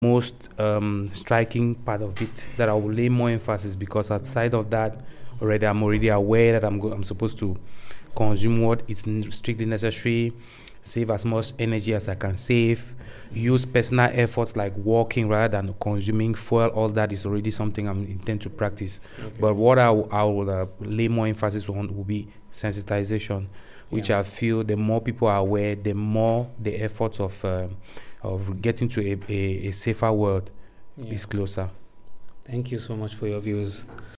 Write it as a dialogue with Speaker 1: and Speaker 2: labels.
Speaker 1: most striking part of it that I will lay more emphasis, because outside of that, I'm already aware that I'm supposed to consume what is strictly necessary, save as much energy as I can save, use personal efforts like walking rather than consuming fuel. All that is already something I'm intend to practice. Okay. But what I will lay more emphasis on will be sensitization, which I feel the more people are aware, the more the efforts of getting to a safer world is closer.
Speaker 2: Thank you so much for your views.